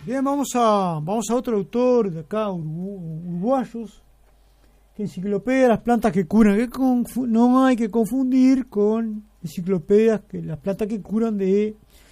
Bien, vamos a otro autor de acá, uruguayos, que enciclopedia de las plantas que curan, no hay que confundir con enciclopedias que las plantas que curan de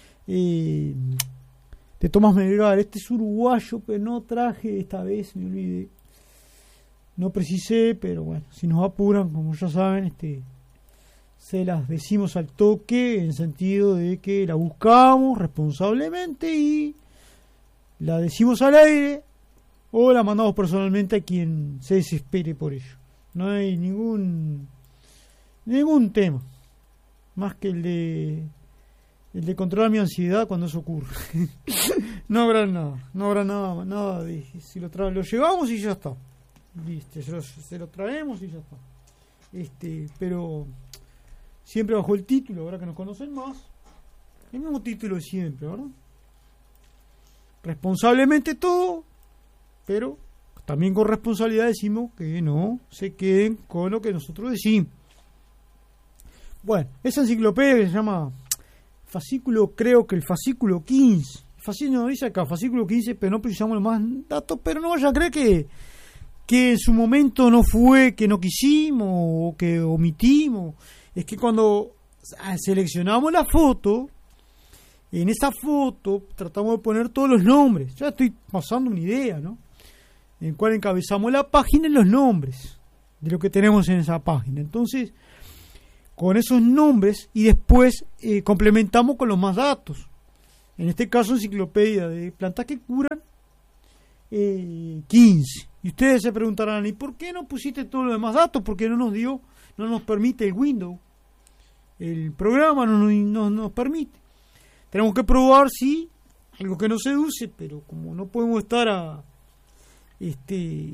Tomás Melgar. Este es uruguayo, pero no traje esta vez, me olvidé. No precisé, pero bueno, si nos apuran, como ya saben, se las decimos al toque, en sentido de que la buscamos responsablemente y la decimos al aire, o la mandamos personalmente a quien se desespere por ello. No hay ningún tema más que el de controlar mi ansiedad cuando eso ocurre. No habrá nada de si lo llevamos y ya está. Listo, se lo traemos y ya está. Pero siempre bajo el título, ahora que nos conocen más, el mismo título de siempre, ¿verdad? Responsablemente todo, pero también con responsabilidad decimos que no se queden con lo que nosotros decimos. Bueno, esa enciclopedia que se llama fascículo, creo que el fascículo 15. No dice acá, fascículo 15, pero no precisamos más datos, pero no vaya a creer que en su momento no fue que no quisimos o que omitimos. Es que cuando seleccionamos la foto, en esa foto tratamos de poner todos los nombres. Ya estoy pasando una idea, ¿no? En el cual encabezamos la página y los nombres de lo que tenemos en esa página. Entonces, con esos nombres y después complementamos con los más datos. En este caso, enciclopedia de plantas que curan 15. Y ustedes se preguntarán, ¿y por qué no pusiste todos los demás datos? Porque no nos permite el Windows. El programa no nos permite. Tenemos que probar si algo que nos seduce, pero como no podemos estar